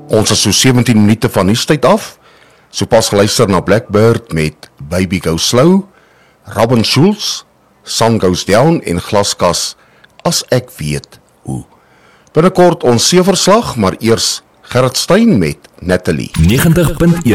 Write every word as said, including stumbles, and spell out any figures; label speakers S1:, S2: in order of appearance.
S1: Ons is so sewentien minute van nuustyd af. Sopas geluister na Blackbird met Baby Go Slow, Robin Schulz, Sun Goes Down en Glaskas, As Ek Weet Hoe. Binnekort ons seeverslag, maar eers Gerrit Stein met Natalie.
S2: negentig punt een